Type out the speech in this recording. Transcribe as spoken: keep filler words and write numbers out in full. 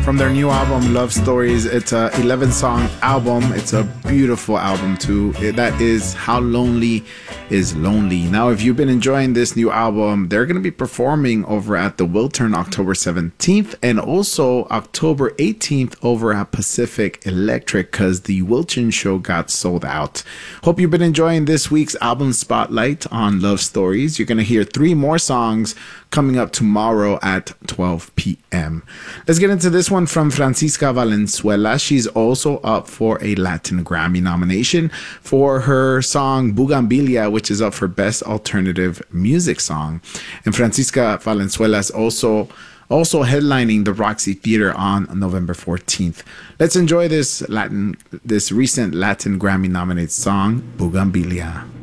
from their new album, Love Stories. It's a eleven song album. It's a beautiful album too. It, that is How Lonely is Lonely. Now, if you've been enjoying this new album, they're going to be performing over at the Wiltern October seventeenth and also October eighteenth over at Pacific Electric because the Wiltern show got sold out. Hope you've been enjoying this week's album spotlight on Love Stories. You're going to hear three more songs coming up tomorrow at twelve p.m. Let's get into this one from Francisca Valenzuela. She's also up for a Latin Grammy nomination for her song Bugambilia, which is up for Best Alternative Music Song. And Francisca Valenzuela is also also headlining the Roxy Theater on November fourteenth. Let's enjoy this Latin, this recent Latin Grammy nominated song, Bugambilia.